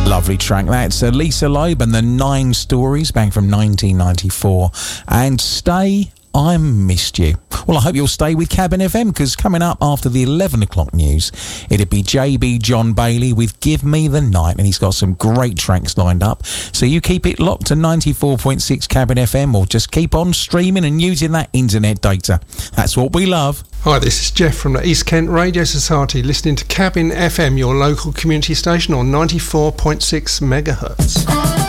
Lovely track. That's Lisa Loeb and the 9 Stories, back from 1994. And Stay, I Missed You. Well, I hope you'll stay with Cabin FM, because coming up after the 11 o'clock news, it'll be JB John Bailey with Give Me the Night, and he's got some great tracks lined up. So you keep it locked to 94.6 Cabin FM, or just keep on streaming and using that internet data. That's what we love. Hi, this is Jeff from the East Kent Radio Society, listening to Cabin FM, your local community station on 94.6 megahertz.